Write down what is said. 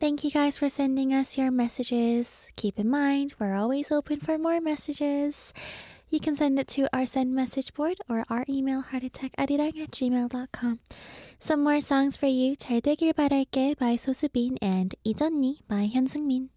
Thank you guys for sending us your messages. Keep in mind, we're always open for more messages. You can send it to our send message board or our email heartattack아리랑@gmail.com. Some more songs for you. 잘 되길 바랄게 by 소수빈 and 이전니 by 현승민.